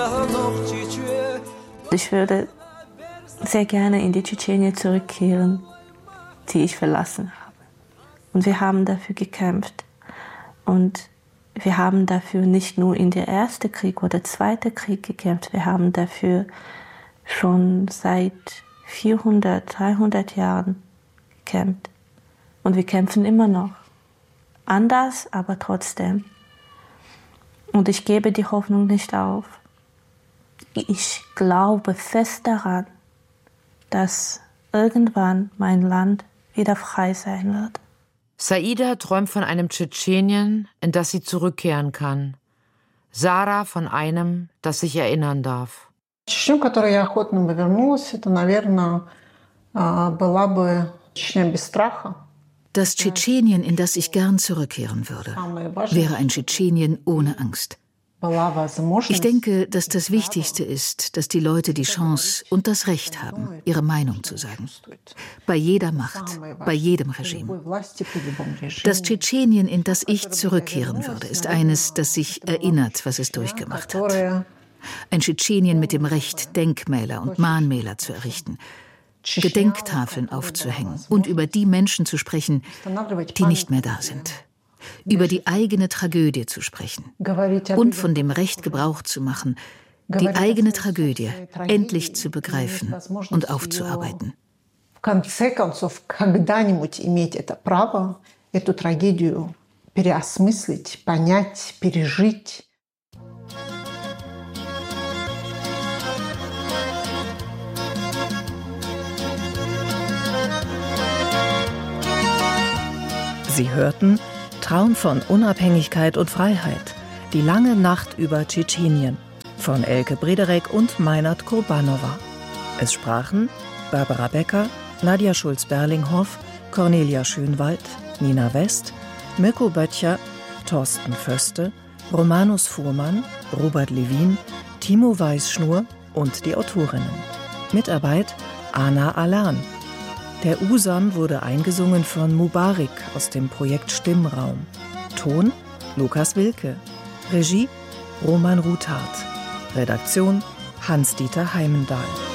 Ich würde sehr gerne in die Tschetschenien zurückkehren, die ich verlassen habe. Und wir haben dafür gekämpft. Und wir haben dafür nicht nur in der Erste Krieg oder Zweite Krieg gekämpft, wir haben dafür schon seit 400, 300 Jahren gekämpft. Und wir kämpfen immer noch. Anders, aber trotzdem. Und ich gebe die Hoffnung nicht auf. Ich glaube fest daran, dass irgendwann mein Land wieder frei sein wird. Saida träumt von einem Tschetschenien, in das sie zurückkehren kann. Sarah von einem, das sich erinnern darf. Das Tschetschenien, in das ich gern zurückkehren würde, wäre ein Tschetschenien ohne Angst. Ich denke, dass das Wichtigste ist, dass die Leute die Chance und das Recht haben, ihre Meinung zu sagen. Bei jeder Macht, bei jedem Regime. Das Tschetschenien, in das ich zurückkehren würde, ist eines, das sich erinnert, was es durchgemacht hat. Ein Tschetschenien mit dem Recht, Denkmäler und Mahnmäler zu errichten, Gedenktafeln aufzuhängen und über die Menschen zu sprechen, die nicht mehr da sind. Über die eigene Tragödie zu sprechen und von dem Recht Gebrauch zu machen, die eigene Tragödie endlich zu begreifen und aufzuarbeiten. Sie hörten Traum von Unabhängigkeit und Freiheit. Die lange Nacht über Tschetschenien von Elke Brederek und Meinert Kurbanova. Es sprachen Barbara Becker, Nadja Schulz-Berlinghoff, Cornelia Schönwald, Nina West, Mirko Böttcher, Thorsten Föste, Romanus Fuhrmann, Robert Levin, Timo Weißschnur und die Autorinnen. Mitarbeit Ana Alan. Der Usan wurde eingesungen von Mubarik aus dem Projekt Stimmraum. Ton Lukas Wilke. Regie Roman Ruthardt. Redaktion Hans-Dieter Heimendahl.